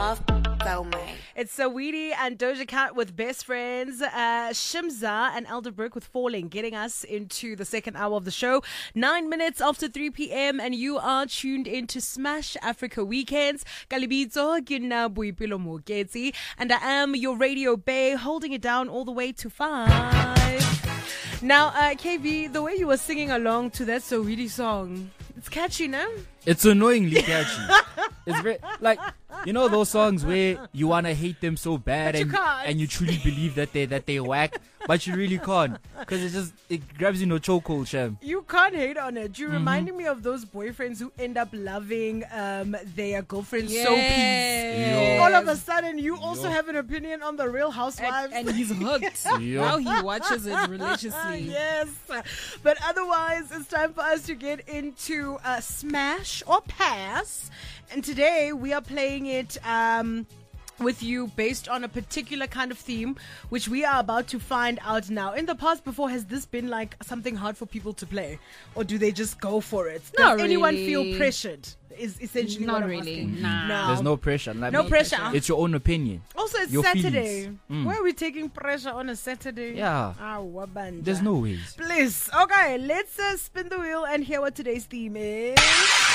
It's Saweetie and Doja Cat with Best Friends. Shimza and Elderbrook with Falling, getting us into the second hour of the show. 9 minutes after 3 p.m. and you are tuned into Smash Africa Weekends. Kalibitso, ke nna Boipelo Moketsi, and I am your radio bae, holding it down all the way to 5. Now, KB, the way you were singing along to that Saweetie song, it's catchy, no? It's annoyingly catchy. It's very, like, you know those songs where you want to hate them so bad and you truly believe that they whack, but you really can't, because it grabs you in a chokehold, Shem. You can't hate on it. You're reminding me of those boyfriends who end up loving their girlfriend's soapies. All of a sudden, you also have an opinion on the Real Housewives. And he's hooked. Now he watches it religiously. Yes. But otherwise, it's time for us to get into Smash or Pass. And today, we are playing it with you based on a particular kind of theme, which we are about to find out now. In the past, before, has this been like something hard for people to play? Or do they just go for it? Not Does anyone really. feel pressured? Is essentially Not what I'm really. asking. Nah. No. There's no pressure. Like, No pressure. It's your own opinion. Also, it's Your Saturday. feelings. Why are we taking pressure on a Saturday? Yeah. Wabanda. There's no ways. Please. Okay, let's spin the wheel and hear what today's theme is.